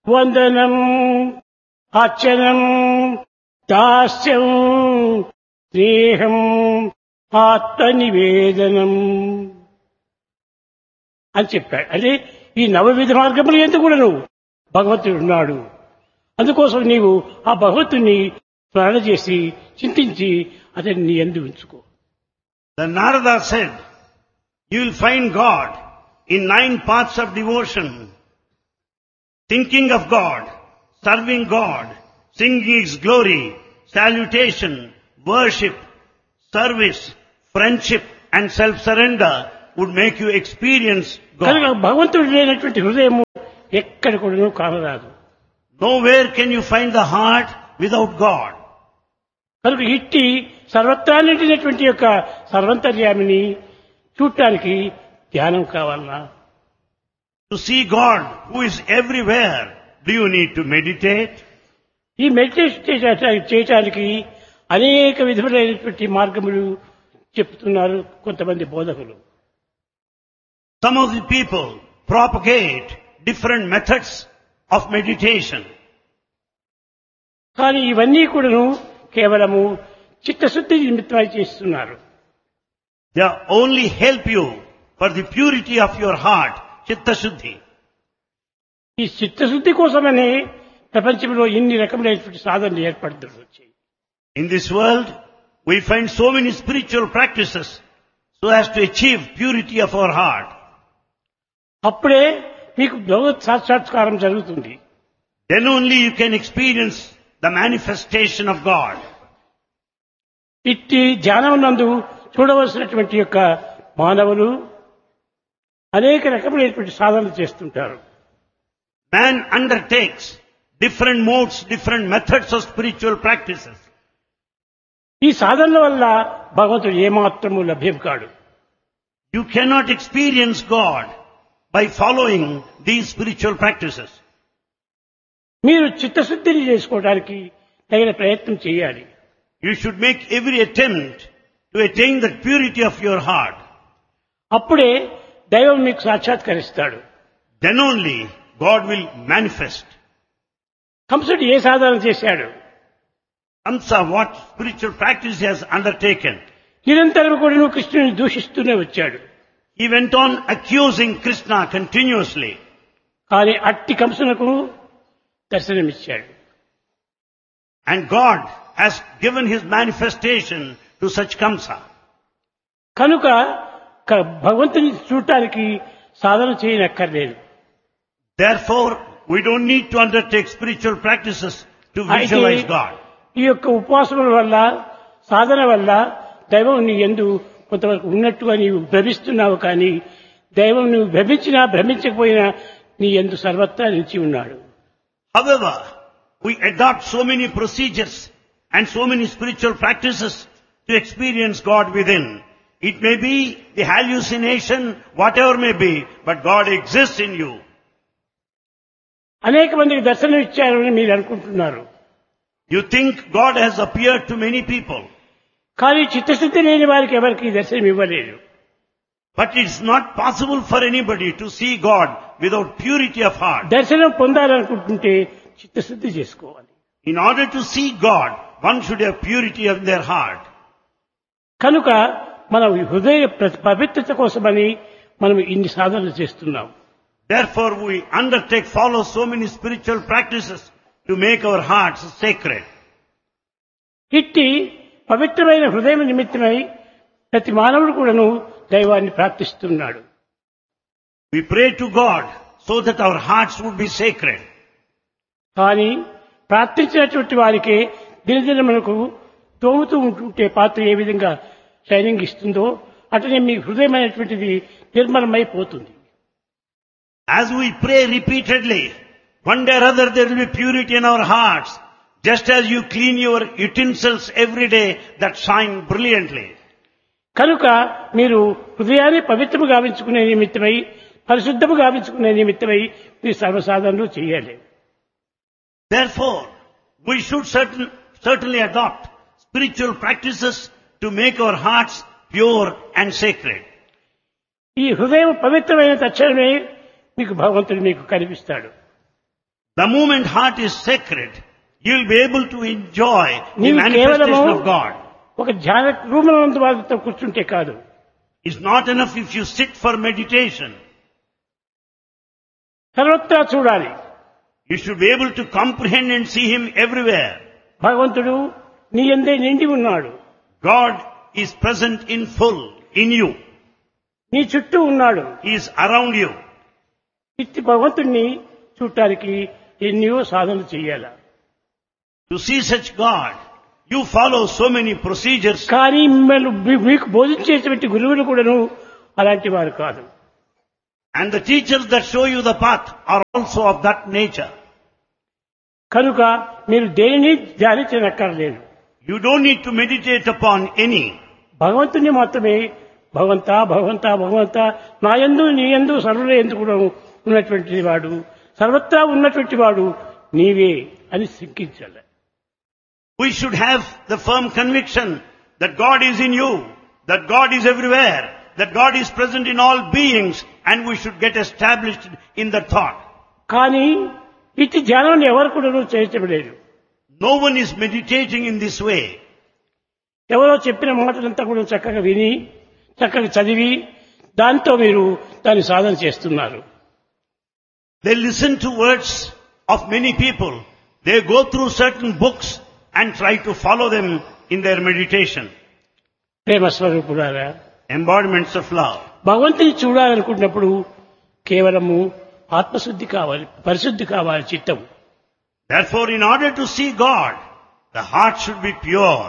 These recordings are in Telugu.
వందనం అర్చనం దాస్యం స్నేహం ఆత్మనివేదనం అని చెప్పాడు. అంటే ఈ నవవిధ మార్గములు ఎందుకు కూడా నువ్వు భగవంతుడు ఉన్నాడు. అందుకోసం నీవు ఆ భగవంతుని స్మరణ చేసి చింతించి అతన్ని నీ యందు ఉంచుకో. The Narada said, you will find God in 9 paths of devotion. Thinking of God, serving God, singing His glory, salutation, worship, service, friendship and self-surrender would make you experience కనుక God. భగవంతుడు లేనటువంటి హృదయము ఎక్కడ కూడా కానరాదు. Nowhere can you find the heart without God. కనుక ఇట్టి సర్వత్రా నిండినటువంటి యొక్క సర్వంతర్యామిని చూడటానికి ధ్యానం కావాలన్నా? To see God who is everywhere, do you need to meditate? ఈ మెడిటేషన్ చేయటానికి అనేక విధములైనటువంటి మార్గములు చెప్తున్నారు కొంతమంది బోధకులు. Some of the people propagate different methods of meditation. కానీ ఇవన్నీ కూడాను కేవలము చిత్తశుద్ధి నిమిత్తమై చేస్తున్నారు. They only help you for the purity of your heart, chitta shuddhi. ఈ చిత్తశుద్ధి కోసమనే ప్రపంచంలో ఇన్ని రకములైనటువంటి సాధనలు ఏర్పడుతూ వచ్చాయి. In this world, we find so many spiritual practices so as to achieve purity of our heart. అప్పుడే మీకు భగవత్ సాక్షాత్కారం జరుగుతుంది. Then only you can experience the manifestation of God. ఇట్టి ధ్యానం నందు చూడవలసినటువంటి యొక్క మానవులు అనేక రకములైనటువంటి సాధనలు చేస్తుంటారు. Man undertakes different modes, different methods of spiritual practices. ఈ సాధనల వల్ల భగవంతుడు ఏమాత్రము లభ్యం కాడు. You cannot experience God by following these spiritual practices. మీరు చిత్తశుద్ధిని చేసుకోవడానికి తగిన ప్రయత్నం చేయాలి. You should make every attempt to attain the purity of your heart. అప్పుడే దైవం మీకు సాక్షాత్కరిస్తాడు. Then only God will manifest. కంసుడు ఏ సాధన చేశాడు? Kamsa, what spiritual practice he has undertaken? నిరంతరం కూడా నువ్వు కృష్ణుని దూషిస్తూనే వచ్చాడు. He went on accusing Krishna continuously. కానీ అట్టి కంసునకు దర్శనమిచ్చాడు. And God has given his manifestation to such Kamsa. కనుక భగవంతుని చూడటానికి సాధన చేయనక్కర్లేదు. Therefore, we don't need to undertake spiritual practices to visualize God. ఈ యొక్క ఉపవాసముల వల్ల సాధన వల్ల దైవం నీ యందు కొంతవరకు ఉన్నట్టుగా నీవు భ్రమిస్తున్నావు. కానీ దైవం నువ్వు భ్రమించినా భ్రమించకపోయినా నీ యందు సర్వత్రా నిలిచి ఉన్నాడు. However, we adopt so many procedures and so many spiritual practices to experience God within. It may be the hallucination, whatever may be, but God exists in you. అనేక మందికి దర్శనం ఇచ్చారని మీరు అనుకుంటున్నారు. You think God has appeared to many people, కానీ చిత్తశుద్ధి లేని వారికి ఎవరికి దర్శనం ఇవ్వలేదు. but it's not possible for anybody to see God without purity of heart. దర్శనం పొందాలనుకుంటుంటే చిత్తశుద్ధి చేసుకోవాలి. In order to see God, one should have purity of their heart. కనుక మన హృదయ పవిత్రత కోసమని మనం ఇన్ని సాధనలు చేస్తున్నాం. Therefore, we undertake, follow so many spiritual practices to make our hearts sacred. ఇట్టి పవిత్రమైన హృదయం నిమిత్తమై ప్రతి మానవుడు కూడాను దైవాన్ని ప్రార్థిస్తున్నాడు. We pray to God so that our hearts would be sacred. కానీ ప్రార్థించినటువంటి వారికి దినదిన మనకు తోముతూ ఉంటుంటే పాత్ర ఏ విధంగా షైనింగ్ ఇస్తుందో అట్లనే మీ హృదయమైనటువంటిది నిర్మలమైపోతుంది. As we pray repeatedly, one day or other there will be purity in our hearts. Just as you clean your utensils every day that shine brilliantly. కనుక మీరు హృదయాన్ని పవిత్రము గావించుకునే నిమిత్తమై పరిశుద్ధము గావించుకునే నిమిత్తమై మీ సర్వసాధనలు చేయాలి. Therefore, we should certainly adopt spiritual practices to make our hearts pure and sacred. ఈ హృదయం పవిత్రమైన తక్షణమే మీకు భగవంతుడు మీకు కనిపిస్తాడు. The moment heart is sacred, you will be able to enjoy the నీవు manifestation కేవలము of God. ఒక ధ్యాన రూపంలో వాళ్ళతో కూర్చుంటే కాదు. It's not enough if you sit for meditation. సర్వత్రా చూడాలి. You should be able to comprehend and see Him everywhere. భగవంతుడు నీ యందే నిండి ఉన్నాడు. God is present in full in you. నీ చుట్టూ ఉన్నాడు. He is around you. ఇట్టి భగవంతుణ్ణి చూడటానికి ఎన్నో సాధనలు చేయాలి. To see such God, you follow so many procedures. కానీ మీకు బోధించేటువంటి గురువులు కూడాను అలాంటి వారు కాదు. And the teachers that show you the path are also of that nature. కనుక మీరు దేనిని ధ్యానించనక్కర్లేదు. You don't need to meditate upon any. భగవంతుని మాత్రమే భగవంతా భగవంతా భగవంతా నా యందు నీ యందు సర్వుల యందు కూడా ఉన్నటువంటి వాడు, సర్వత్రా ఉన్నటువంటి వాడు నీవే అని సింకించాలి. We should have the firm conviction that God is in you, that God is everywhere, that God is present in all beings, and we should get established in that thought. కానీ ఇట్టి ధ్యానాన్ని ఎవరు కూడా చేయటలేదు. No one is meditating in this way. ఎవరో చెప్పిన మాటలంతా కూడా చక్కగా విని చక్కగా చదివి దాంతో మీరు దాన్ని సాధన చేస్తున్నారు. They listen to words of many people. They go through certain books and try to follow them in their meditation. ప్రేమ స్వరూపులారా, Embodiments of love. భగవంతుని చూడాలనుకున్నప్పుడు కేవలము ఆత్మశుద్ధి కావాలి, పరిశుద్ధి కావాలి చిత్తం. Therefore, in order to see God, the heart should be pure.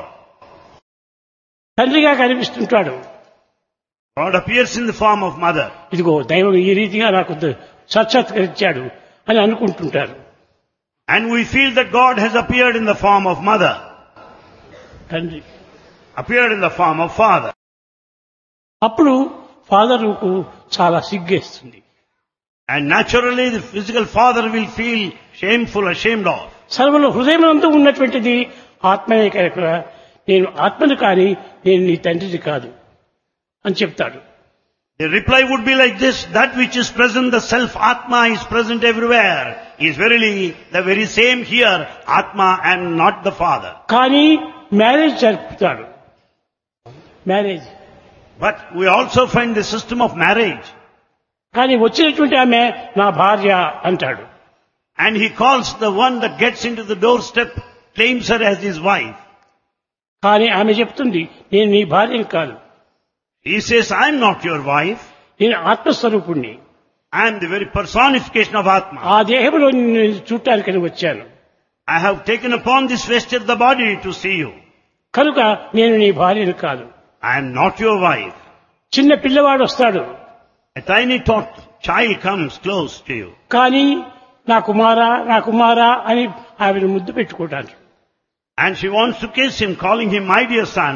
తండ్రిగా కనిపిస్తుంటాడు. God appears in the form of mother. ఇదిగో దైవం ఈ రీతిగా నాకు సాక్షాత్కరించాడు అని అనుకుంటుంటారు. And we feel that God has appeared in the form of mother, తండ్రి appeared in the form of father. అప్పుడు ఫాదర్కు చాలా సిగ్గేస్తుంది. And naturally the physical father will feel shameful, ashamed of. సర్వలో హృదయమందు ఉన్నటువంటిది ఆత్మనే కనుక నేను ఆత్మను కానీ నేను నీ తండ్రిని కాదు అని చెప్తాడు. The reply would be like this: that which is present, the self Atma, is present everywhere, is verily the very same here, Atma and not the father. కానీ marriage జరుపుతాడు. Marriage But we also find the system of marriage. కానీ వచ్చినటువంటి ఆమె నా భార్య అంటాడు. And he calls the one that gets into the doorstep, claims her as his wife. కానీ ఆమె చెప్తుంది నేను నీ భార్యని కాదు, He says, I am not your wife. నేను ఆత్మస్వరూపుణ్ణి, I am the very personification of Atma. ఆ దేహంలో నేను చూడటానికని వచ్చాను, I have taken upon this vesture the body to see you. కనుక నేను నీ భార్యని కాదు. I am not your wife. చిన్న పిల్లవాడు వస్తాడు, A tiny child comes close to you. కానీ నా కుమారా అని ఆమెను ముద్దు పెట్టుకుంటాను. And she wants to kiss him, calling him my dear son.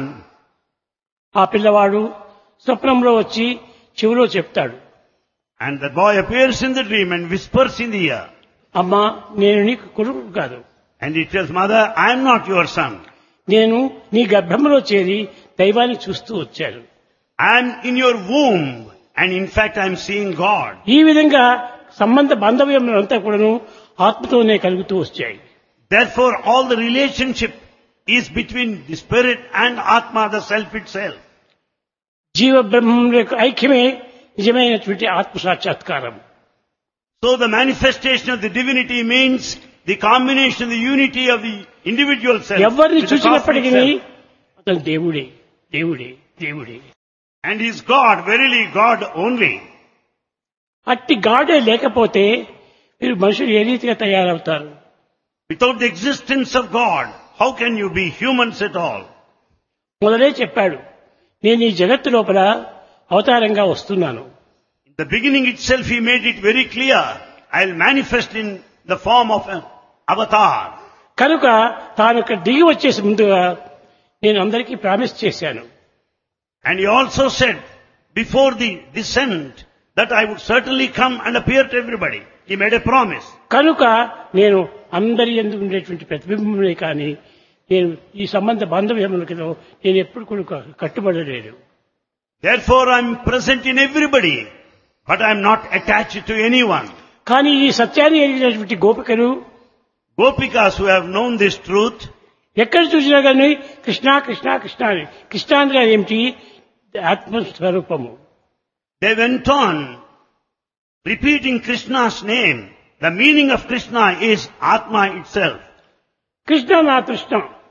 ఆ పిల్లవాడు స్వప్నంలో వచ్చి చెవిలో చెప్తాడు, And the boy appears in the dream and whispers in the ear. అమ్మా నేను నీకు కొడుకు కాదు, And he tells, Mother, I am not your son. నేను నీ గర్భంలో చేరి దైవాన్ని చూస్తూ వచ్చాను. I am in your womb. And in fact, I am seeing God. ఈ విధంగా సంబంధ బాంధవ్యములంతా కూడాను ఆత్మతోనే కలుగుతూ వచ్చాయి. Therefore, all the relationship is between the spirit and Atma, the self itself. జీవ బ్రహ్మం యొక్క ఐక్యమే నిజమైనటువంటి ఆత్మ సాక్షాత్కారం. So the manifestation of the divinity means the combination, the unity of the individual self. ఎవరిని with the cosmic చూసినప్పటికీ self. అతను దేవుడే దేవుడే దేవుడే. And he is God, verily God only. అట్టి గాడే లేకపోతే మీరు మనుషులు ఏ రీతిగా తయారవుతారు? Without the existence of God, how can you be humans at all? మొదలే చెప్పాడు, నేను ఈ జగత్తు లోపల అవతారంగా వస్తున్నాను. In the beginning itself, he made it very clear. I'll manifest in the form of an avatar. కనుక తాను ఇక్కడ దిగి వచ్చేసి ముందుగా నేను అందరికీ ప్రామిస్ చేశాను. And he also said, before the descent, that I would certainly come and appear to everybody. He made a promise. కనుక నేను అందరి యందు ఉండేటువంటి ప్రతిబింబమే కానీ నేను ఈ సంబంధ బాంధవ్యములకు నేను ఎప్పుడు కూడా కట్టుబడలేదు. Therefore I am present in everybody, but I am not attached to anyone. కానీ ఈ సత్యాన్ని ఎరిగినటువంటి గోపికలు Gopikas who have known this truth, ఎక్కడ చూసినా కానీ కృష్ణ కృష్ణ కృష్ణ అని. కృష్ణ అనగా ఏమిటి? ఆత్మస్వరూపము. they went on repeating Krishna's name. The meaning of Krishna is Atma itself. Krishna నా తృష్ణ.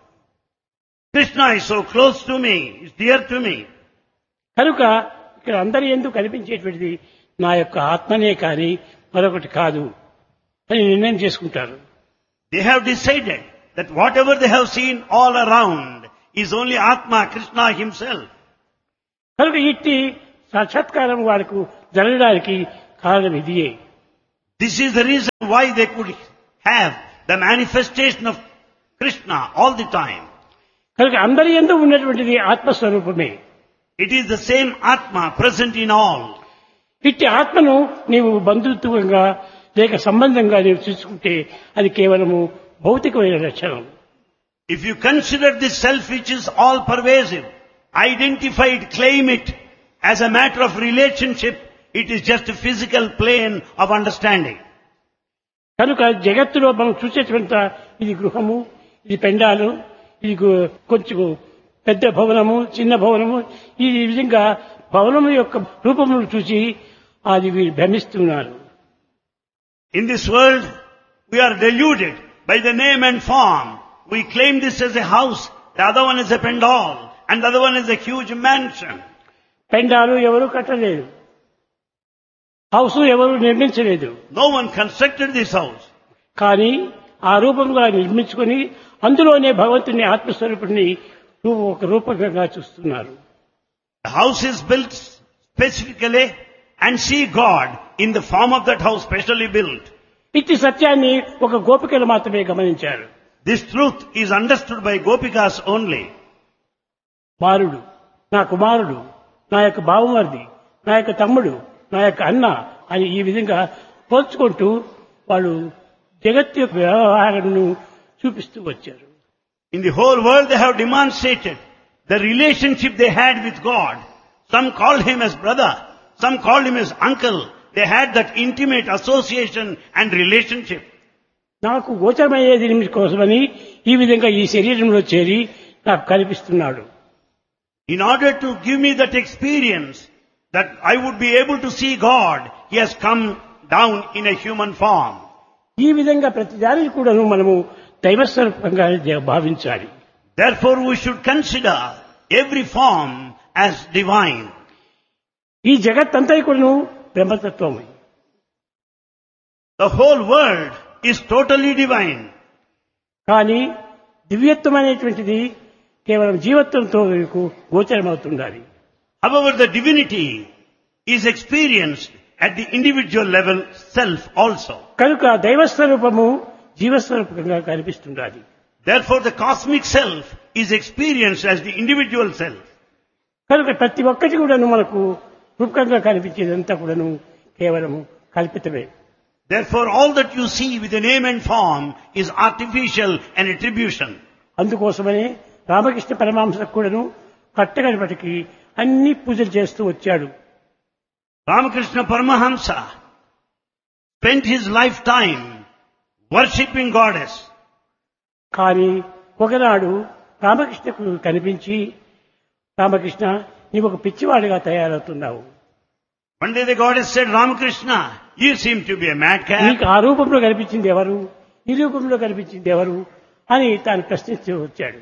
Krishna is so close to me, is dear to me. కనుక ఇక్కడ అందరి ఎందుకు కనిపించేటువంటిది నా యొక్క ఆత్మనే కానీ మరొకటి కాదు అని నిర్ణయం చేసుకుంటారు. They have decided that whatever they have seen all around is only Atma, Krishna himself. కనుక ఇట్టి సాక్షాత్కారం వారికి జరగడానికి కారణం ఇదియే. This is the reason why they could have the manifestation of Krishna all the time. కనుక అందరి యందు ఉన్నటువంటిది ఆత్మస్వరూపమే. It is the same Atma present in all. ఇట్టి ఆత్మను నీవు బంధుత్వంగా లేక సంబంధంగా నీవు చూసుకుంటే అది కేవలము భౌతికమైన లక్షణం. If you consider this self which is all pervasive, identified, claim it as a matter of relationship, it is just a physical plane of understanding. కనుక జగత్తులో మనం చూసేటువంటి ఇది గృహము, ఇది పెండాలు, ఇది కొంచెం పెద్ద భవనము, చిన్న భవనము, ఈ విధంగా భవనము యొక్క రూపమును చూసి అది వీరు భ్రమిస్తున్నారు. In this world, we are deluded by the name and form. We claim this as a house, the other one is a pendal, and the other one is a huge mansion. పెండాలు ఎవరు కట్టలేదు, హౌస్ ఎవరు నిర్మించలేదు. No one constructed this house. కానీ ఆ రూపంగా నిర్మించుకొని అందులోనే భగవంతుని ఆత్మస్వరూపుడిని ఒక రూపకంగా చూస్తున్నారు. The house is built specifically and see God in the form of that house specially built. ఇట్టి సత్యాన్ని ఒక గోపికలు మాత్రమే గమనించారు. This truth is understood by Gopikas only. బాలుడు, నా కుమారుడు, నా యొక్క బావమరిది, నా యొక్క తమ్ముడు, నా యొక్క అన్న అని ఈ విధంగా పోల్చుకుంటూ వాళ్ళు జగత్ యొక్క వ్యవహారాలను చూపిస్తూ వచ్చారు. In the whole world they have demonstrated the relationship they had with God. Some called him as brother, some called him as uncle. They had that intimate association and relationship. నాకు గోచరమయ్యేది కోసమని ఈ విధంగా ఈ శరీరంలో చేరి నాకు కనిపిస్తున్నాడు. In order to give me that experience that I would be able to see God, he has come down in a human form. ఈ విధంగా ప్రతి దానిని కూడాను మనము దైవస్వరూపంగా భావించాలి. Therefore we should consider every form as divine. ఈ జగత్తంతా కూడాను బ్రహ్మతత్వమే. The whole world is totally divine. కానీ దివ్యత్వం అనేటువంటిది కేవలం జీవత్వంతో గోచరమవుతుండాలి. However, the divinity is experienced at the individual level self also. కనుక దైవస్వరూపము జీవస్వరూపంగా కనిపిస్తుండాలి. Therefore, the cosmic self is experienced as the individual self. కనుక ప్రతి ఒక్కటి కూడాను మనకు రూపకంగా కనిపించేదంతా కూడాను కేవలము కల్పితమే. Therefore, all that you see with the name and form is artificial and attribution. అందుకోసమనే రామకృష్ణ పరమహంసకు కూడాను కట్టగడపటికి అన్ని పూజలు చేస్తూ వచ్చాడు. Ramakrishna Paramahamsa spent his lifetime worshipping goddess. కానీ ఒకనాడు రామకృష్ణకు కనిపించి, రామకృష్ణ నీవు ఒక పిచ్చివాడిగా తయారవుతున్నావు. One day the goddess said, Ramakrishna, you seem to be a madcap. నీకు ఆ రూపంలో కనిపించింది ఎవరు, ఈ రూపంలో కనిపించింది ఎవరు అని తాను ప్రశ్నిస్తూ వచ్చాడు.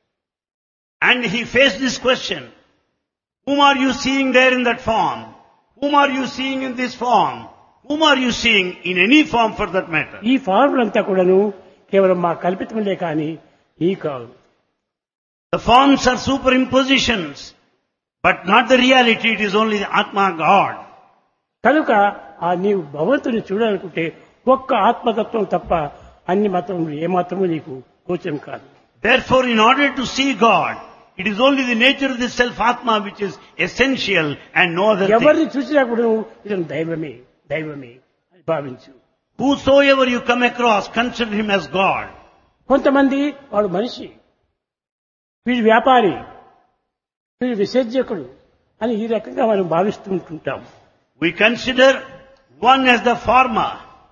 And he faced this question. Whom are you seeing there in that form? Whom are you seeing in this form? Whom are you seeing in any form for that matter? ఈ ఫార్ములంతా కూడాను కేవలం మా కల్పితములే కానీ ఈ కాదు. The forms are superimpositions, but not the reality. It is only the Atma God. కనుక ఆ నీవు భగవంతుని చూడాలనుకుంటే ఒక్క ఆత్మతత్వం తప్ప అన్ని మతములు ఏమాత్రము నీకు గోచరం కాదు. Therefore, in order to see God, it is only the nature of the self-Atma which is essential and no other ఎవరిని thing. చూసినా కూడా ఇతను దైవమే దైవమే అని భావించు. Whosoever you come across, consider him as God. కొంతమంది వాడు మనిషి, వీడు వ్యాపారి, వీడు విసర్జకుడు అని ఈ రకంగా మనం భావిస్తూ ఉంటుంటాం. We consider one as the farmer,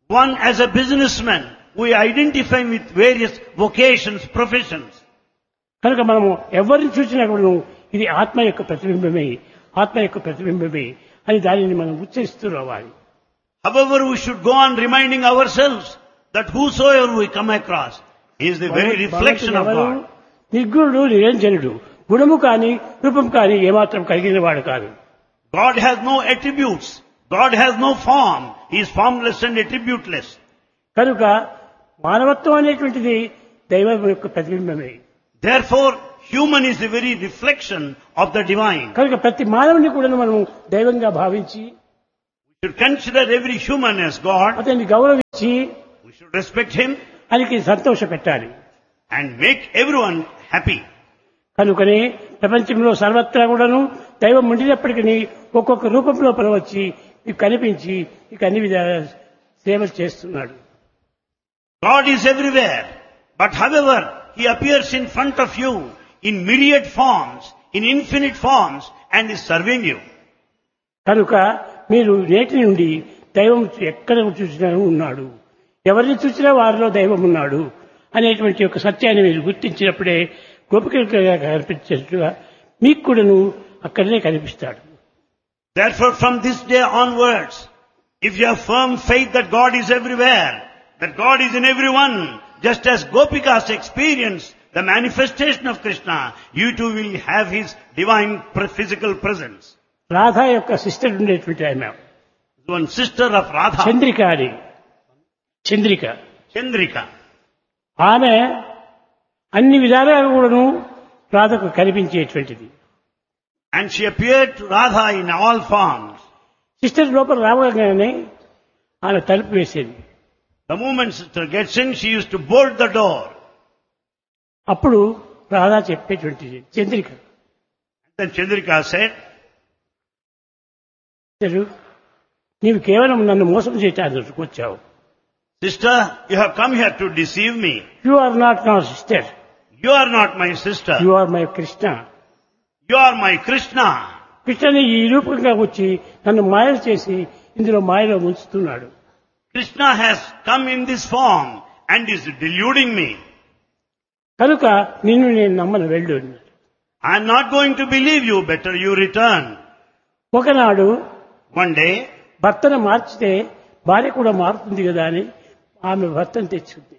one as a businessman. We identify with various vocations, professions. కనుక మనము ఎవరిని చూసినా కూడా ఇది ఆత్మ యొక్క ప్రతిబింబమే, ఆత్మ యొక్క ప్రతిబింబమే అని దానిని మనం ఉచ్చరిస్తూ రావాలి. However, we should go on reminding ourselves that whosoever we come across is the very reflection of God. నిర్గుణుడు నిరంజనుడు, గుణము కాని రూపం కాని ఏమాత్రం కలిగిన వాడు కాదు. God has no attributes. God has no form. He is formless and attributeless. కనుక మానవత్వం అనేటువంటిది దైవం యొక్క ప్రతిబింబమే. Therefore, human is the very reflection of the divine. కనుక ప్రతి మానవుని కూడా మనం దైవంగా భావించి We should consider every human as God. అతన్ని గౌరవించి We should respect him ఆయనకి సంతోష పెట్టాలి. and make everyone happy. కనుకనే ప్రపంచంలో సర్వత్రా కూడాను దైవం ఉండినప్పటికీ ఒక్కొక్క రూపం లోపల వచ్చి మీకు కనిపించి మీకు అన్ని విధాల సేవలు చేస్తున్నాడు. God is everywhere. But however, he appears in front of you in myriad forms, in infinite forms, and is serving you. కనుక మీరు నేటి నుండి దైవం ఎక్కడ చూసినా ఉన్నాడు, ఎవరిని చూసినా వారిలో దైవం ఉన్నాడు అనేటువంటి ఒక సత్యాన్ని మీరు గుర్తించినప్పుడే గోపికలుగా కనిపించేట్టుగా మీకు కూడాను అక్కడనే కనిపిస్తాడు. Therefore, from this day onwards, if you have firm faith that God is everywhere, that God is in everyone, just as Gopikas experience the manifestation of Krishna, you too will have his divine physical presence. Radha యొక్క సిస్టర్ ఉండేటువంటి ఆమె One sister of Radha, Chandrika అని, చంద్రిక Chandrika. ఆమె అన్ని విధాలుగా కూడాను రాధకు కనిపించేటువంటిది. And she appeared to Radha in all forms. Sister లోపల రావగానే ఆమె తలుపు వేసేది. The moment sister gets in, she used to bolt the door. అప్పుడు Radha చెప్పేటువంటిది Chandrika, Then Chandrika said, "sister, నీవు కేవలం నన్ను మోసం చేయటానికి వచ్చావు. Sister, you have come here to deceive me. You are not నా sister, You are not my sister. You are my Krishna. You are my Krishna. కృష్ణని ఈ రూపంగా వచ్చి నన్ను మాయ చేసి ఇందులో మాయలో ముంచుతున్నాడు. Krishna has come in this form and is deluding me. కనుక నిన్ను నేను నమ్మను, వెళ్ళు. I am not going to believe you. Better you return." ఒకనాడు One day, భర్తను మార్చితే భార్య కూడా మారుతుంది కదా అని ఆమె భర్తను తెచ్చుకుంది.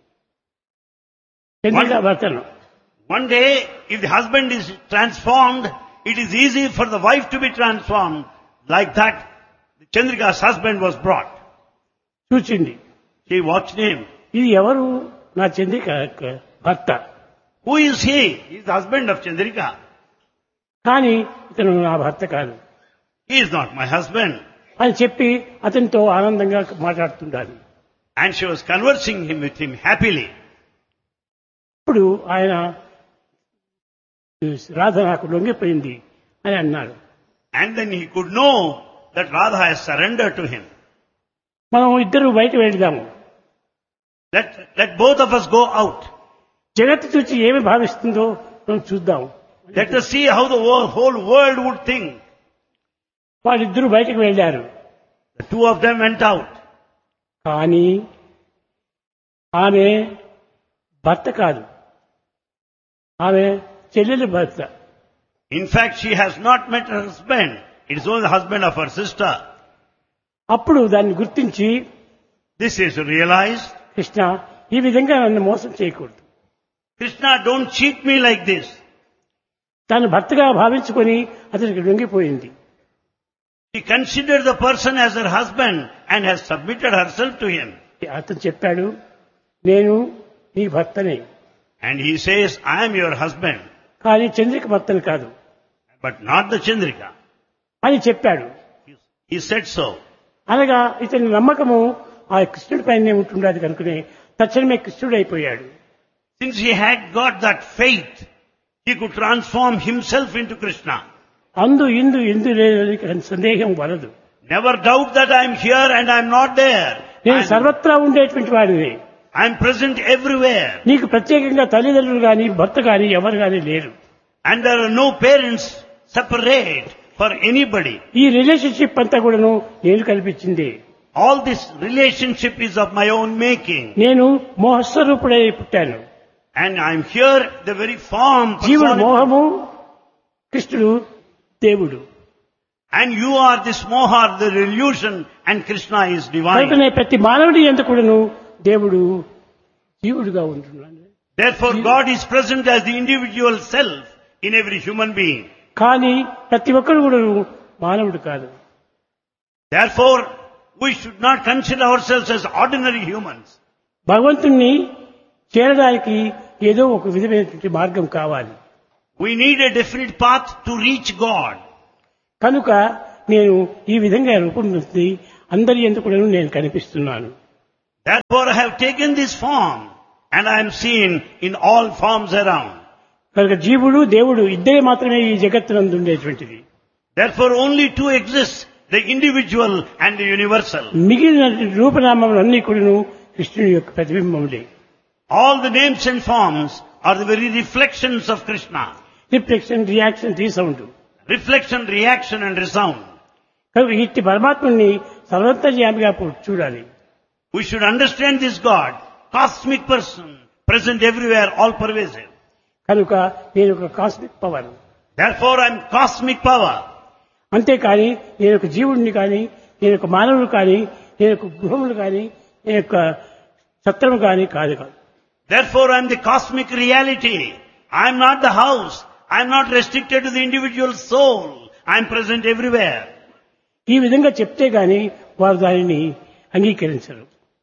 చంద్రిక భర్తను. one day, if the husband is transformed, it is easy for the wife to be transformed. Like that, Chandrika's husband was brought. చూచింది. She watched him. ఇది ఎవరు? నా చంద్రిక యొక్క భర్త. Who is he? He is the husband of Chandrika. కానీ ఇతను నా భర్త కాదు He is not my husband. అని చెప్పి అతనితో ఆనందంగా మాట్లాడుతుండాలి. And she was conversing with him happily. ఇప్పుడు ఆయన రాధ నాకు లొంగిపోయింది అని అన్నాడు. And then he could know that Radha has surrendered to him. మనం ఇద్దరు బయట వెళ్దాము, Let both of us go out. జగత్తు చూసి ఏమి భావిస్తుందో మనం చూద్దాం. Let us see how the whole world would think. వాళ్ళిద్దరూ బయటకు వెళ్ళారు. The two of them went out. కానీ ఆమె భర్త కాదు, ఆమె చెల్లెలి భర్త. In fact, she has not met her husband. It is only the husband of her sister. అప్పుడు దాన్ని గుర్తించి, This is realized. కృష్ణ ఈ విధంగా నన్ను మోసం చేయకూడదు. Krishna, don't cheat me like this. తాను భర్తగా భావించుకొని అతనికి లొంగిపోయింది. She considered the person as her husband and has submitted herself to him. అతను చెప్పాడు, నేను నీ భర్తనే, And he says, I am your husband, కానీ చంద్రిక భర్తను కాదు but not the Chandrika. అని చెప్పాడు. He said so. అనగా ఇతని నమ్మకము ఆ కృష్ణుడి పైనే ఉంటుండదు కనుకనే తక్షణమే కృష్ణుడు అయిపోయాడు. Since he had got that faith, he could transform himself into Krishna. అందు ఇందు ఇందు లేని సందేహం వలదు. Never doubt that I am here and I am not there. నేను సర్వత్రా ఉండేటువంటి వాడిని. I am present everywhere. నీకు ప్రత్యేకంగా తల్లిదండ్రులు గాని భర్త గాని ఎవరు గాని లేరు. And there are no parents separate for anybody. ఈ రిలేషన్షిప్ అంతా కూడాను నేను కల్పించింది. All this relationship is of my own making. నేను మోహస్వరూపుడై పుట్టాను. And I'm here, the very form. జీవుడు personified. మోహము, కృష్ణుడు దేవుడు. And you are this moha, the illusion, and Krishna is divine. కనుకనే ప్రతి మానవుడి యందు కూడాను దేవుడు జీవుడుగా ఉంటున్నాడు. Therefore God is present as the individual self in every human being. కానీ ప్రతి ఒక్కరు కూడా మానవుడు కాదు. Therefore we should not consider ourselves as ordinary humans. భగవంతుణ్ణి చేరడానికి ఏదో ఒక విధమైనటువంటి మార్గం కావాలి. We need a definite path to reach God. కనుక నేను ఈ విధంగా రూపొందించి అందరి యందు కూడా నేను కనిపిస్తున్నాను. Therefore I have taken this form and I am seen in all forms around. కనుక జీవుడు దేవుడు ఇద్దరే మాత్రమే ఈ జగత్తునందు ఉండేటువంటిది. Therefore only two exist, the individual and the universal. మిగిలిన రూపనామములన్నీ కూడాను కృష్ణుని యొక్క ప్రతిబింబములే. All the names and forms are the very reflections of Krishna. Reflection, reaction, resound. Reflection, reaction and resound. కనుక ఇట్టి పరమాత్మని సర్వంతర్యామిగా చూడాలి. We should understand this God, cosmic person, present everywhere, all pervasive. కనుక నేను ఒక cosmic power. Therefore I am cosmic power. అంతేకాని నేను ఒక జీవుడిని కానీ, నేను ఒక మానవుడు కానీ, నేను ఒక గృహములు కానీ, నేను ఒక సత్రము కానీ కాదు. Therefore I am the cosmic reality. I am not the house. I am not restricted to the individual soul. I am present everywhere. ఈ విధంగా చెప్తే గాని వారు దానిని అంగీకరించరు.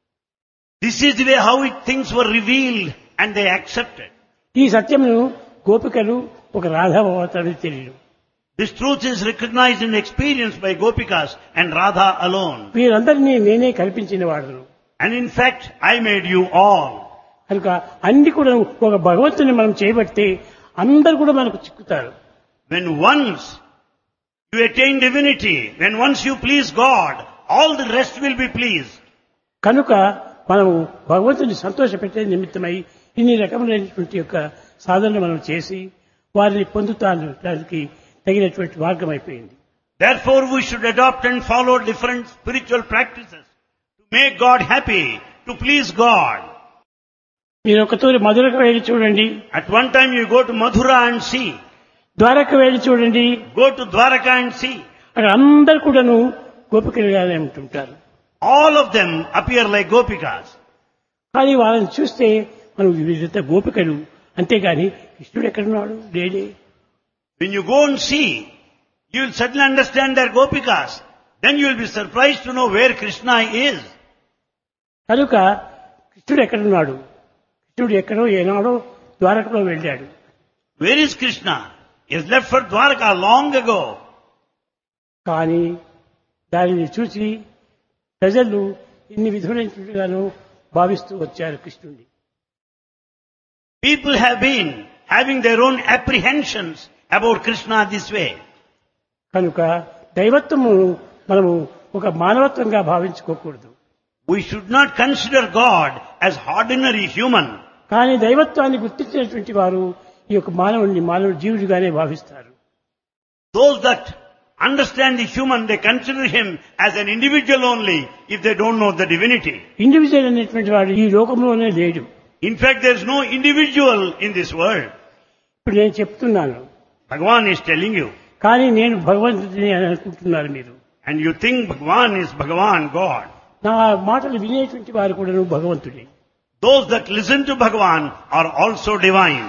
This is the way how things were revealed and they accepted. ఈ సత్యమును గోపికలు ఒక రాధావతారు తెలియదు. This truth is recognized and experienced by Gopikas and Radha alone. వీరందరినీ నేనే కల్పించిన వాడును. And in fact, I made you all. కనుక అన్ని కూడా ఒక భగవంతుని మనం చేయబడితే అందరు కూడా మనకు చిక్కుతారు. When once you attain divinity, when once you please God, all the rest will be pleased. కనుక మనము భగవంతుని సంతోషపెట్టే నిమిత్తమై ఇన్ని రకములైనటువంటి యొక్క సాధనలు మనం చేసి వారిని పొందుతానికి తగినటువంటి మార్గం అయిపోయింది. Therefore we should adopt and follow different spiritual practices to make God happy, to please God. మీరు ఒకతూరి మధురకు వెళ్ళి చూడండి. At one time you go to Mathura and see. Dwaraka వెళ్ళి చూడండి. Go to Dwaraka and see. అక్కడ అందరు కూడాను గోపికలుగానే ఉంటుంటారు. All of them appear like Gopikas. కానీ వాళ్ళని చూస్తే మనం వీళ్ళంతా గోపికలు, అంతేగాని కృష్ణుడు ఎక్కడున్నాడు లేడే. When you go and see, you will suddenly understand they're Gopikas. Then you will be surprised to know where Krishna is. కనుక కృష్ణుడు ఎక్కడున్నాడు? కృష్ణుడు ఎక్కడో ఏనాడో ద్వారకలో వెళ్ళాడు. Where is Krishna? He has left for Dwaraka long ago. కానీ దానిని చూసి ప్రజలు ఇన్ని విధులైనట్టుగాను భావిస్తూ వచ్చారు కృష్ణుడిని. People have been having their own apprehensions about Krishna this way. కనుక దైవత్వము మనము ఒక మానవత్వంగా భావించుకోకూడదు. We should not consider God as ordinary human. కానీ దైవత్వాన్ని గుర్తించినటువంటి వారు ఈ యొక్క మానవుడి జీవుడిగానే భావిస్తారు. Those that understand the human, they consider him as an individual only if they don't know the divinity. Individual అనేటువంటి వాడు ఈ లోకంలోనే లేడు. In fact, there is no individual in this world. ఇప్పుడు నేను చెప్తున్నాను, Bhagavan is telling you. కానీ నేను భగవంతుడిని అని అనుకుంటున్నారు మీరు. And you think Bhagavan is Bhagavan, God. నా మాటలు వినేటువంటి వారు కూడా భగవంతుడే. Those that listen to Bhagavan are also divine.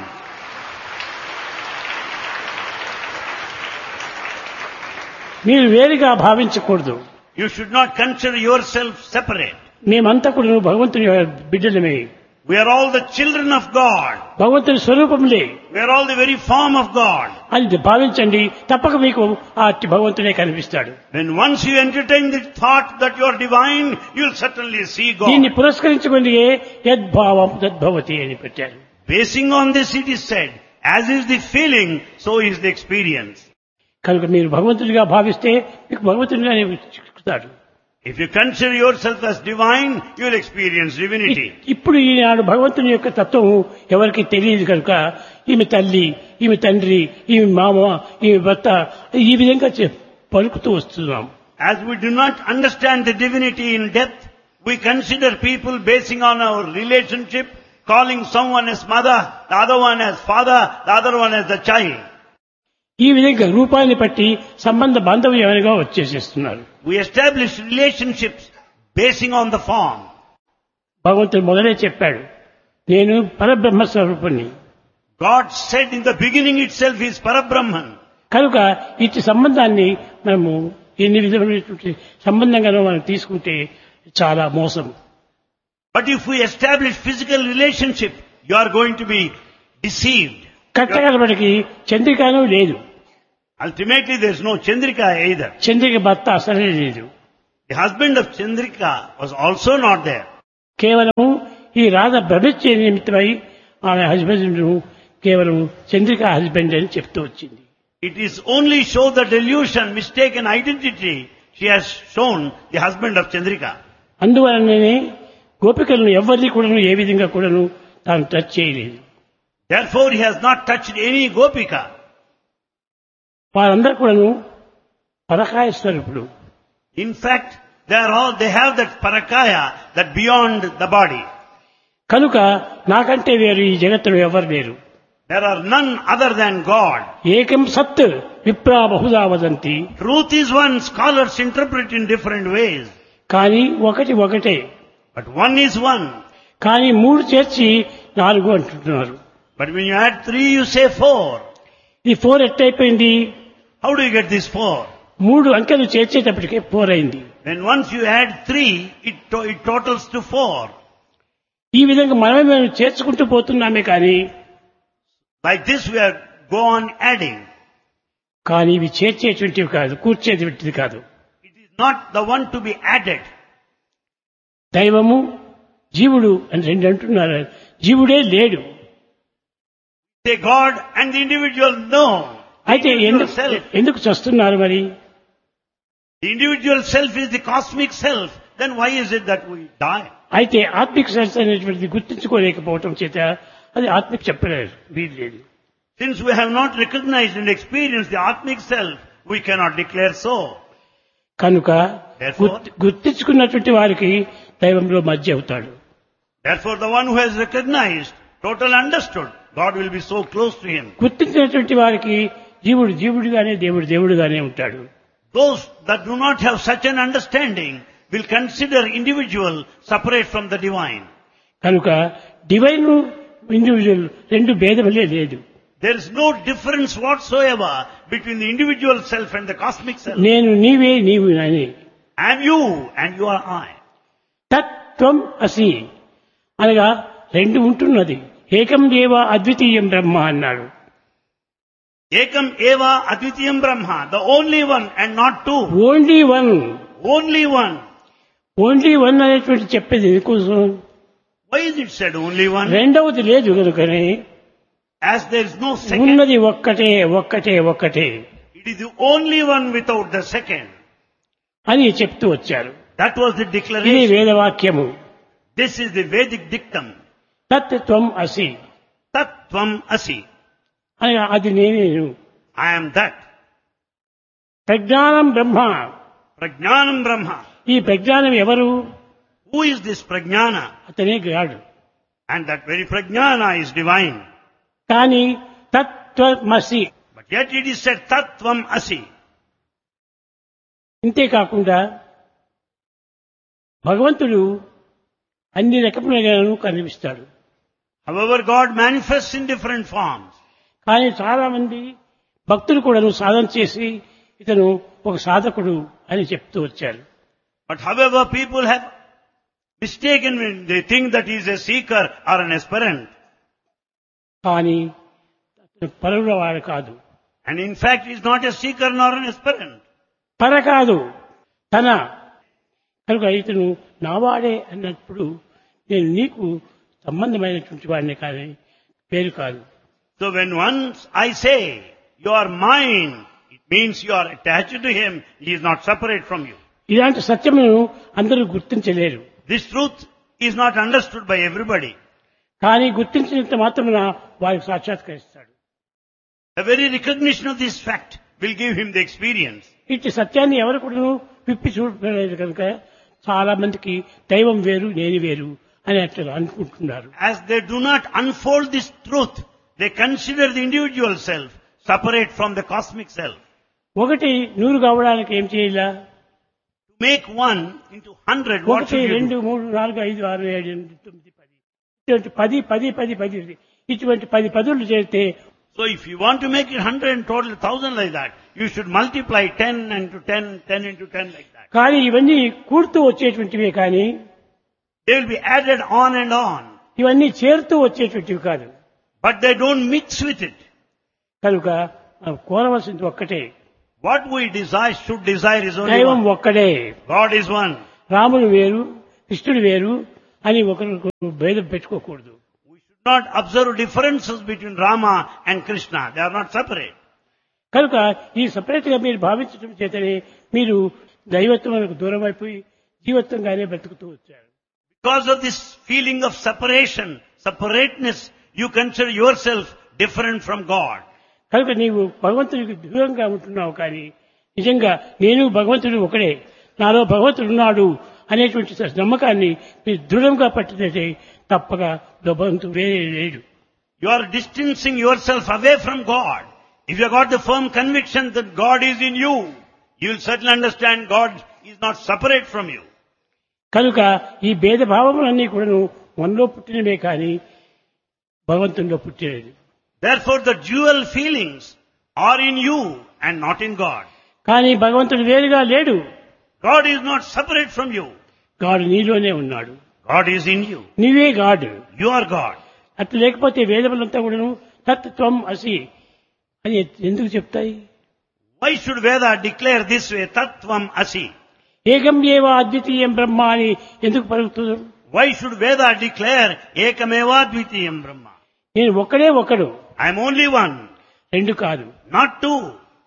మీరు వేరుగా భావించకూడదు. You should not consider yourself separate. మేమంతా కూడా భగవంతుని బిడ్డలమే. We are all the children of God. భగవంతుని స్వరూపంలే. We are all the very form of God. అది భావించండి, తప్పక మీకు ఆ భగవంతుడే కనిపిస్తాడు. When once you entertain the thought that you are divine, you will certainly see God. దీన్ని పురస్కరించుకొని యద్భావం తద్భవతి అని పెట్టారు. Basing on this it is said, as is the feeling, so is the experience. కనుక మీరు భగవంతుడిగా భావిస్తే మీకు భగవంతుడిగానే చిక్కుతాడు. If you consider yourself as divine, you will experience divinity. ఇప్పుడు ఈనాడు భగవంతుని యొక్క తత్వం ఎవరికి తెలియదు కనుక ఈమె తల్లి, ఈమె తండ్రి, ఈమె మామ, ఈమె భర్త ఈ విధంగా పలుకుతూ వస్తున్నాం. As we do not understand the divinity in depth, we consider people basing on our relationship, calling someone as mother, the other one as father, the other one as the child. ఈ విధంగా రూపాన్ని బట్టి సంబంధ బాంధవ్యంగా వచ్చేసేస్తున్నారు. We establish relationships basing on the form. భగవంతుడు మొదలే చెప్పాడు, నేను పరబ్రహ్మ స్వరూపుణ్ణి. God said in the beginning itself he is Parabrahman. కనుక ఇట్టి సంబంధాన్ని మనము ఎన్ని విధమైనటువంటి సంబంధంగానో మనం తీసుకుంటే చాలా మోసం. But if we establish physical relationship, you are going to be deceived. కట్టగలబడికి చంద్రికాను లేదు. Ultimately there is no Chandrika either. Chandrika భర్త అసలే లేదు. The husband of Chandrika was also not there. కేవలము ఈ రాధ భ్రమించే నిమిత్తమై ఆమె హస్బెండ్ కేవలం చంద్రిక హస్బెండ్ అని చెప్తూ వచ్చింది. It is only show the delusion, mistaken identity. She has shown the husband of Chandrika. అందువలననే గోపికలను ఎవరిని కూడాను ఏ విధంగా కూడాను తాను టచ్ చేయలేదు. Therefore he has not touched any Gopika. వారందరూ కూడాను పరకాయ స్వరూపుడు. In fact, they have that parakaya, that beyond the body. కనుక నాకంటే వేరు ఈ జగత్తులో ఎవరు లేరు. There are none other than God. ఏకం సత్ విప్రా Bahuda వదంతి. Truth is one, scholars interpret in different ways. కానీ ఒకటి ఒకటే. But one is one. కానీ మూడు చేర్చి 4 అంటున్నారు. But when you add 3, you say 4. ఈ 4 ఎట్టయిపోయింది? How do you get this 4? 3 అంకెలు చేర్చేటప్పటికే 4 అయింది. When once you add 3, it totals to 4. ఈ విధంగా మనం చేర్చుకుంటూ పోతున్నామే కానీ Like this we are go on adding. కానీ ఇవి చేర్చేటువంటివి కాదు, కూర్చేటువంటిది కాదు. It is not the one to be added. దైవము జీవుడు అని రెండు అంటున్నారు. జీవుడే లేడు. Say God and the individual no. అయితే ఎందుకు చస్తున్నారు మరి? The individual self is the cosmic self. Then why is it that we die? అయితే ఆత్మిక సెన్స్ అనేటువంటిది గుర్తించుకోలేకపోవటం చేత అది ఆత్మిక చెప్పలేదు, వీల్లేదు. Since we have not recognized and experienced the Atmic self, we cannot declare so. కనుక Therefore, గుర్తించుకున్నటువంటి వారికి దైవంలో మధ్య అవుతాడు. Therefore, the one who has recognized, total understood, God will be so close to him. గుర్తించినటువంటి వారికి జీవుడు జీవుడిగానే, దేవుడు దేవుడుగానే ఉంటాడు. Those that do not have such an understanding will consider individual separate from the divine. కనుక డివైన్ ఇండివిజువల్ రెండు భేదములే లేదు. There is no difference whatsoever between the individual self and the cosmic self. నేను నీవే నీవు నానే. I am you and you are I. తత్వం అసి అనగా రెండు ఉంటున్నది. ఏకం దేవ అద్వితీయం బ్రహ్మ అన్నాడు. Ekam eva advitiyam brahma, the only one and not two. Only one. Only one. Only one అనేటువంటి చెప్పేది ఎందుకోసం? Why is it said only one? రెండవది లేదు కనుకనే As there is no second. ఉన్నది ఒక్కటే ఒక్కటే ఒక్కటే It is the only one without the second. అని చెప్తూ వచ్చారు. That was the ఇది declaration. వేదవాక్యము. This is the Vedic dictum. తత్వం అసి Tattvam asi. అనగా అది నేను. I am that. ప్రజ్ఞానం బ్రహ్మ. Prajnanam Brahma. ఈ ప్రజ్ఞానం ఎవరు? Who is this Prajnana? అతనే గాడు. And that very Prajnana is divine. కానీ తత్వమసి. But yet it is said Tattvam asi. ఇంతేకాకుండా భగవంతుడు అన్ని రకములుగాను కనిపిస్తాడు. However, God manifests in different forms. కానీ చాలా మంది భక్తులు కూడా సాధన చేసి ఇతను ఒక సాధకుడు అని చెప్తూ వచ్చారు. But however, people have mistaken when they think that he is a seeker or an aspirant. కానీ అతను పరుల వాడు కాదు. And in fact, he is not a seeker nor an aspirant. పర కాదు, తన. కనుక ఇతను నావాడే అన్నప్పుడు నేను నీకు సంబంధమైనటువంటి వాడిని కానీ పేరు కాదు. So when once I say, you are mine, it means you are attached to him, he is not separate from you. ఇలాంటి సత్యమును అందరూ గుర్తించలేరు. This truth is not understood by everybody. కానీ గుర్తించినంత మాత్రమున వారికి సాక్షాత్కరిస్తాడు. The very recognition of this fact will give him the experience. ఇట్టి సత్యాన్ని ఎవరు కూడా విప్పి చూడలేదు కనుక చాలా మందికి దైవం వేరు నేను వేరు అని అట్లా అనుకుంటున్నారు. As they do not unfold this truth, they consider the individual self separate from the cosmic self. ఒకటి 100 కావడానికి ఏం చేయాలా? To make one into 100, what 1 should you 2 do? 3 4 5 6 7 8 9 10 ఇటువంటి 10 పదులు చేస్తే So if you want to make it 100 and total 1000 like that, you should multiply 10 into 10, 10 into 10 like that. కానీ ఇవన్నీ కూడుతూ వచ్చేటువంటివే కానీ They will be added on and on, ఇవన్నీ చేరుతూ వచ్చేటువంటివి కాదు. but they don't mix with it. కనుక మనం కోరవలసింది ఒక్కటే, What we desire, should desire is only దైవం one. ఒక్కడే. God is one. రాముడు వేరు కృష్ణుడు వేరు అని ఒకరికి భేదం పెట్టుకోకూడదు. We should not observe differences between Rama and Krishna. They are not separate. కనుక ఈ సపరేట్ గా మీరు భావించడం చేతనే మీరు దైవత్వమునకు దూరం అయిపోయి జీవత్వంగానే బ్రతుకుతూ వచ్చారు. Because of this feeling of separation, separateness, you consider yourself different from God. కనుక నీవు భగవంతుడికి దూరంగా ఉంటున్నావు కానీ నిజంగా నేను భగవంతుడు ఒకడే, నాలో భగవంతుడు ఉన్నాడు అనేటువంటి నమ్మకాన్ని మీరు దృఢంగా పట్టినట్టే తప్పక భగవంతుడు వేరే లేడు. You are distancing yourself away from God. If you have got the firm conviction that God is in you, you will certainly understand God is not separate from you. కనుక ఈ భేదభావములన్నీ కూడాను మనలో పుట్టినవే కానీ భగవంతునిలో పుట్టినది. Therefore the dual feelings are in you and not in God. కానీ భగవంతుడు వేరుగా లేడు. God is not separate from you. గాడు నీలోనే ఉన్నాడు. God is in you. నీవే గాడు. You are God. అట్లా లేకపోతే వేదములంతా కూడాను తత్వం అసి అని ఎందుకు చెప్తాయి? Why should Veda declare this way, Tattvam Asi? ఏకం ఏవ అద్వితీయం బ్రహ్మ అని ఎందుకు పలుకుతున్నారు? Why should Veda declare Ekameva Dvitiyam Brahma? నేను ఒక్కడే ఒకడు, I am only one, రెండు కాదు. not two.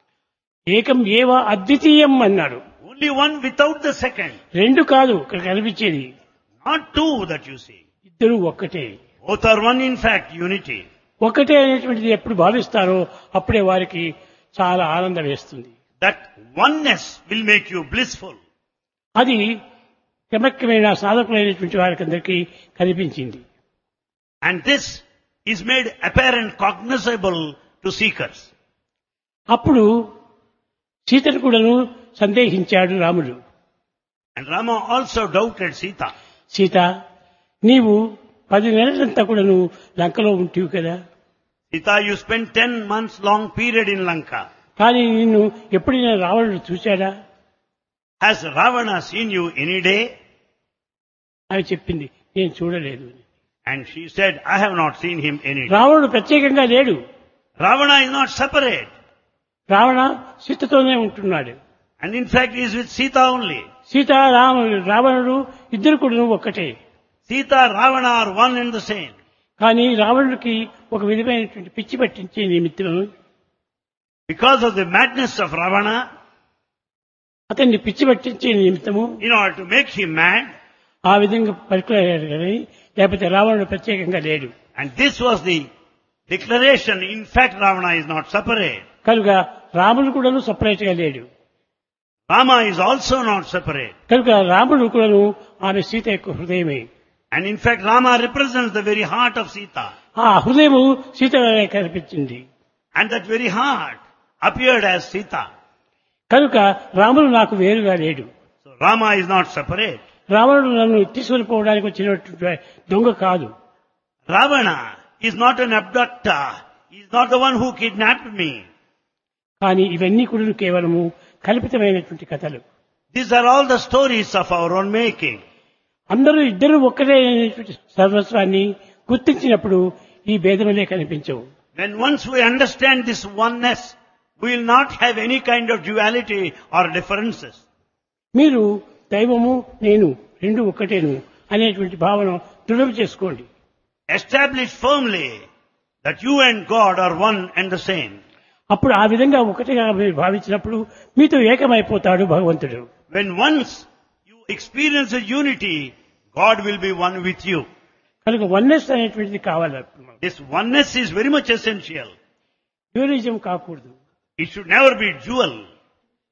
ఏకం ఏవ అద్వితీయం అన్నాడు. Only one without the second. రెండు కాదు ఇక్కడ కనిపించేది, Not two that you see. ఇద్దరు ఒక్కటే. Both are one in fact, unity. ఒకటే అనేటువంటిది ఎప్పుడు భావిస్తారో అప్పుడే వారికి చాలా ఆనందం వేస్తుంది. That oneness will make you blissful. అది క్రమక్రమేణ సాధకులైనటువంటి వారికి అందరికీ కనిపించింది. And this is made apparent, cognizable to seekers. అప్పుడు సీతను కూడాను సందేహించాడు రాముడు. And Rama also doubted Sita. Sita, నీవు 10 నెలలంతా కూడాను లంకలో ఉంటివి కదా, Sita, you spent 10 months long period in Lanka. కానీ నిన్ను ఎప్పుడైనా రావణుడు చూశాడా Has Ravana seen you any day? అని చెప్పింది. నేను చూడలేదు. And she said, I have not seen him any day. రావణుడు ప్రత్యేకంగా లేడు. Ravana is not separate. Ravana సీతతోనే ఉంటున్నాడు. And in fact, he is with Sita only. Sita రావణుడు ఇద్దరు కూడా ఒక్కటే. Sita, Ravana are one and the same. కానీ రావణుడికి ఒక విధమైనటువంటి పిచ్చి పట్టించే నిమిత్తం Because of the madness of Ravana, అతన్ని పిచ్చి పట్టించే నిమిత్తము in order to make him mad, ఆ విధంగా పలుకులాడారు కానీ లేకపోతే రావణుడు ప్రత్యేకంగా లేడు. and this was the declaration, in fact, Ravana is not separate. కనుక రాముడు కూడాను సపరేట్ గా లేడు. Rama is also not separate. కనుక రాముడు కూడాను ఆమె సీత యొక్క హృదయమే. And in fact, Rama represents the very heart of Sita. ఆ హృదయము సీతగానే కనిపించింది. And that very heart appeared as Sita. కనుక రాముడు నాకు వేరుగా లేడు. So Rama is not separate. రావణుడు నన్ను తీసుకుని పోవడానికి వచ్చినటువంటి దొంగ కాదు. Ravana is not an abductor. He is not the one who kidnapped me. కానీ ఇవన్నీ కూడా కేవలము కల్పితమైనటువంటి కథలు. These are all the stories of our own making. అందరూ ఇద్దరు ఒక్కటే అనేటువంటి సర్వస్వాన్ని గుర్తించినప్పుడు ఈ భేదములే కనిపించవు. When once we understand this oneness, we will not have any kind of duality or differences. మీరు దైవము నేను రెండు ఒక్కటేను అనేటువంటి భావన దృఢం చేసుకోండి. Establish firmly that you and God are one and the same. అప్పుడు ఆ విధంగా ఒకటిగా మీరు భావించినప్పుడు మీతో ఏకమైపోతాడు భగవంతుడు. When once you experience a unity, God will be one with you. కనుక వన్నెస్ అనేటువంటిది కావాలి. This oneness is very much essential. Dualism కాకూడదు. It should never be dual.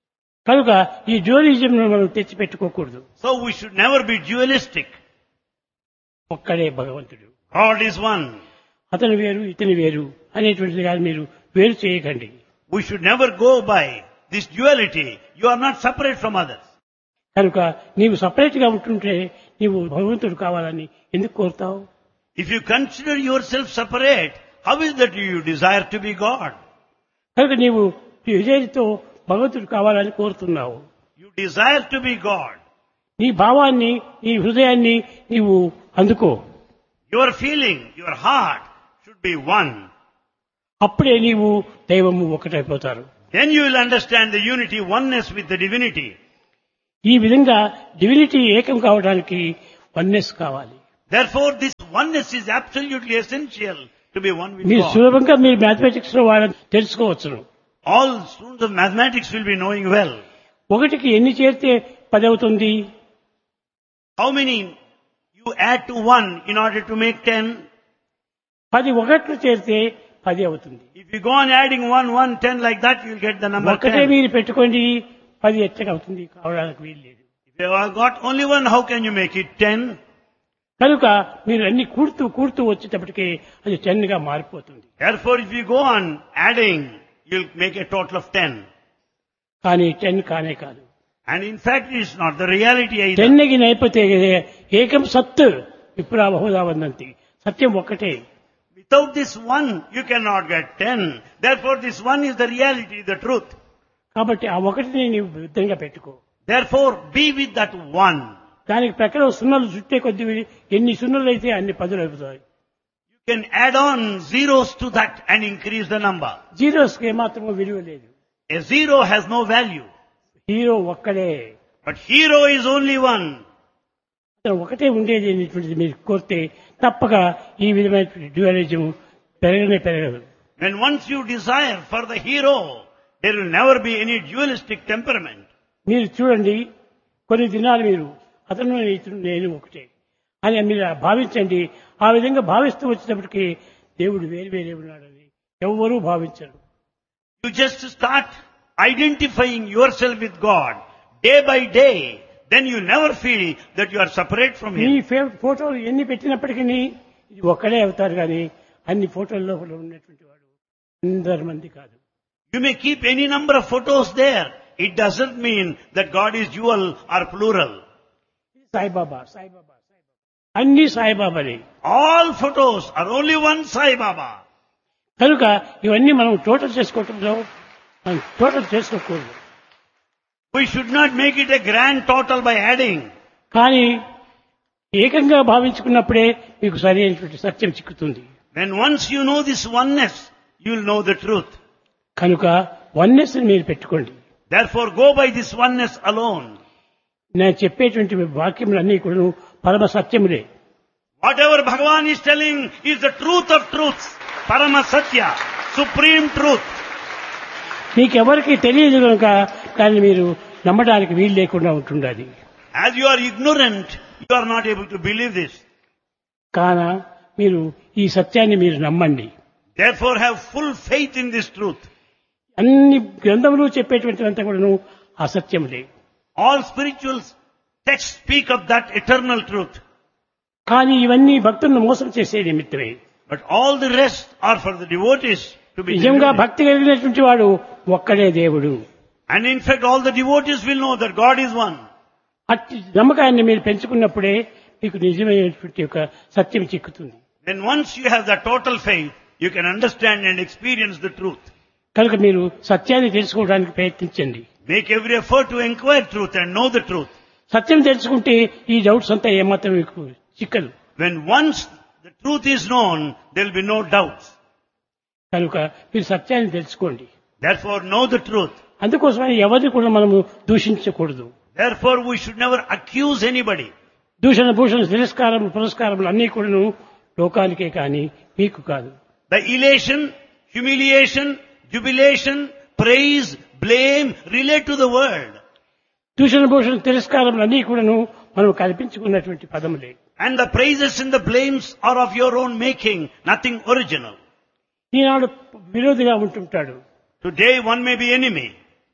కనుక ఈ డ్యూయలిజం మనం తెచ్చిపెట్టుకోకూడదు. So we should never be dualistic. ఒక్కడే భగవంతుడు, God is one. అతను వేరు ఇతని వేరు అనేటువంటిది కాదు, మీరు వేరు చేయకండి. We should never go by this duality. You are not separate from others. కనుక నీవు సపరేట్ గా ఉంటుంటే నీవు భగవంతుడు కావాలని ఎందుకు కోరుతావు? If you consider yourself separate, how is that you desire to be God? కనుక నీవు విజయతో భగవంతుడు కావాలని కోరుతున్నావు. You desire to be God. నీ భావాన్ని, నీ హృదయాన్ని నీవు అందుకో. Your feeling, your heart should be one. అప్పుడే నీవు దైవము ఒకటైపోతారు. Then you will understand the unity, oneness with the divinity. ఈ విధంగా డివినిటీ ఏకం కావడానికి వన్నెస్ కావాలి. Therefore, this oneness is absolutely essential to be one with మీరు God. సులభంగా మీరు మ్యాథమెటిక్స్ లో వాళ్ళని తెలుసుకోవచ్చును. All students of mathematics will be knowing well. ఒకటికి ఎన్ని చేరితే 10 అవుతుంది? How many you add to 1 in order to make 10? 10 ఒకట్లు చేరితే 10 అవుతుంది. If you go on adding 1, 1, 10 like that, you will get the number ఒకటే 10. మీరు పెట్టుకోండి, 10 ఎట్టగా అవుతుంది, కావడానికి వీలు లేదు. If you have got only 1, how can you make it 10? కనుక మీరు అన్ని కూడుతూ వచ్చేటప్పటికి అది 10 గా మారిపోతుంది. Therefore, if you go on adding, you will make a total of 10. కానీ 10 కానే కాదు. And in fact, it is not the reality either. 10కి నైపోతే ఏకం సత్ విప్రా బహుదా వదంతి. సత్యం ఒక్కటే. Without this 1, you cannot get 10. Therefore, this 1 is the reality, the truth. కాబట్టి ఆ ఒకటిని నీవు విధంగా పెట్టుకో. Therefore, be with that 1. దానికి ప్రకారం సున్నలు చుట్టే కొద్ది ఎన్ని సున్నలు అయితే అన్ని 10 అవుతాయి. You can add on zeros to that and increase the number. జీరోస్కి ఏమాత్రం విలువ లేదు. A zero has no value. Hero ఒక్కడే. But hero is only one. అతను ఒకటే ఉండేది అనేటువంటిది మీరు కోరితే తప్పక ఈ విధమైన డ్యూయలిజం పెరగదు. When once you desire for the hero, there will never be any dualistic temperament. మీరు చూడండి, కొన్ని దినాలు మీరు అతను నేను ఒకటే అని మీరు భావించండి. ఆ విధంగా భావిస్తూ వచ్చినప్పటికీ దేవుడు వేరే ఉన్నాడని ఎవరూ భావించరు. You just start identifying yourself with God day by day. Then you never feel that you are separate from me Him. ఫోటోలు ఎన్ని పెట్టినప్పటికీ ఇది ఒక్కడే అవుతారు కానీ అన్ని ఫోటోల్లో ఉన్నటువంటి వాడు 100 మంది కాదు. You may keep any number of photos there. It doesn't mean that God is dual or plural. Saibaba అన్ని సాయిబాబానే. All photos are only one Sai Baba. కనుక ఇవన్నీ మనం టోటల్ చేసుకోవటంలో మనం టోటల్ చేసుకోకూడదు. We should not make it a grand total by adding. కానీ ఏకంగా భావించుకున్నప్పుడే మీకు సరైనటువంటి సత్యం చిక్కుతుంది. When once you know this oneness, you will know the truth. కనుక వన్నెస్ మీరు పెట్టుకోండి. Therefore, go by this oneness alone. నేను చెప్పేటువంటి వాక్యములన్నీ కూడా పరమ సత్యములే. Whatever Bhagavan is telling is the truth of truths. Parama Satya, supreme truth. మీకెవరికి తెలియదు కనుక దాన్ని మీరు నమ్మడానికి వీలు లేకుండా ఉంటుండాలి. As you are ignorant, you are not able to believe this. కాన మీరు ఈ సత్యాన్ని మీరు నమ్మండి. Therefore, have full faith in this truth. అన్ని గ్రంథములు చెప్పేటువంటివంతా కూడాను అసత్యములే. All spiritual texts speak of that eternal truth. కానీ ఇవన్నీ భక్తులను మోసం చేసే నిమిత్తమే. But all the rest are for the devotees to be నిజంగా deluded. భక్తి కలిగినటువంటి వాడు ఒక్కడే దేవుడు. And in fact, all the devotees will know that God is one. అట్టి నమ్మకాన్ని మీరు పెంచుకున్నప్పుడే మీకు నిజమైనటువంటి ఒక సత్యం చిక్కుతుంది. When once you have the total faith, you can understand and experience the truth. కనుక మీరు సత్యాన్ని తెలుసుకోవడానికి ప్రయత్నించండి. Make every effort to inquire truth and know the truth. సత్యం తెలుసుకుంటే ఈ డౌట్స్ అంతా ఏమాత్రం మీకు చిక్కదు. When once the truth is known, there will be no doubts. కనుక మీరు సత్యాన్ని తెలుసుకోండి. Therefore, know the truth. అందుకోసమని ఎవరిని కూడా మనము దూషించకూడదు. Therefore, we should never accuse anybody. దూషణ భూషణ తిరస్కారం పురస్కారములు అన్నీ కూడాను లోకానికే కానీ మీకు కాదు. The elation, humiliation, jubilation, praise, blame relate to the world. దూషణ భూషణ తిరస్కారములు అన్నీ కూడాను మనం కల్పించుకున్నటువంటి పదములే. And the praises and the blames are of your own making, nothing original. Eenadu విరోధిగా ఉంటుంటాడు. Today one may be enemy.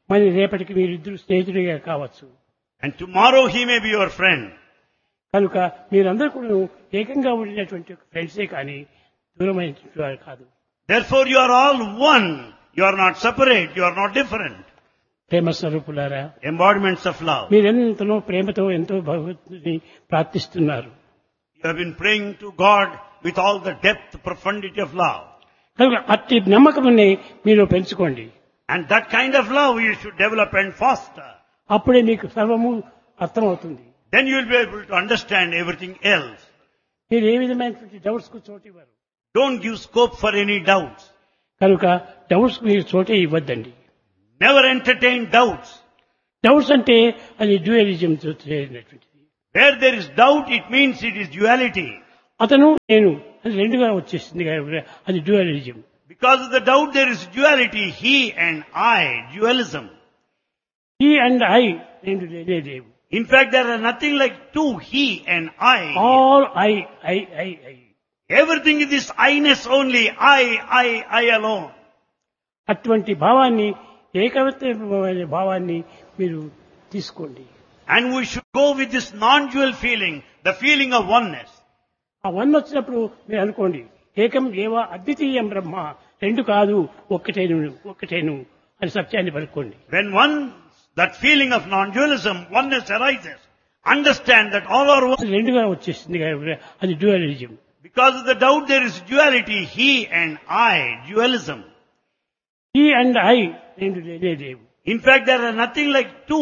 మరి రేపటికి మీరిద్దరు స్నేహితుడిగా కావచ్చు. And tomorrow he may be your friend. కనుక మీరందరూ కూడా ఏకంగా ఉండినటువంటి ఫ్రెండ్సే కానీ దూరమైనటువంటి వారు కాదు. Therefore you are all one. You are not separate. You are not different. ప్రేమ స్వరూపులారా, Embodiments of love. మీరెంతనో ప్రేమతో ఎంతో భగవంతుని ప్రార్థిస్తున్నారు. You have been praying to God with all the depth, profundity of love. కనుక అట్టి నమ్మకముని మీరు పెంచుకోండి. And that kind of love you should develop and foster. అప్పుడే మీకు సర్వము అర్థమవుతుంది. Then you will be able to understand everything else. మీరు ఏ విధమైనటువంటి డౌట్స్ కు చోటు ఇవ్వరు. Don't give scope for any doubts. కనుక డౌట్స్ కు మీరు చోటే ఇవ్వద్దండి. Never entertain doubts. డౌట్స్ అంటే అది డ్యూయలిజం చేసినటువంటిది. Where there is doubt, it means it is duality. అతను నేను అది రెండుగా వచ్చేసింది కాబట్టి అది dualism. Because of the doubt, there is duality. He and I, dualism. He and I రెండు లేవు. In fact, there are nothing like two, he and I. All I I I I. Everything is this I-ness only. I alone. అటువంటి భావాన్ని ఏకవత్వమైన భావాన్ని మీరు తీసుకోండి. And we should go with this non-dual feeling, the feeling of oneness. ఆ వన్ వచ్చినప్పుడు మీరు అనుకోండి, ఏకం ఏవ అద్వితీయం బ్రహ్మ, రెండు కాదు ఒక్కటేను అని సత్యాన్ని పలుకోండి. When that feeling of non-dualism, oneness arises, understand that all are one. రెండుగా వచ్చేసింది కాబట్టి అది dualism. Because of the doubt, there is duality. He and I, dualism. He and I రెండు లేవు. In fact, there are nothing like two.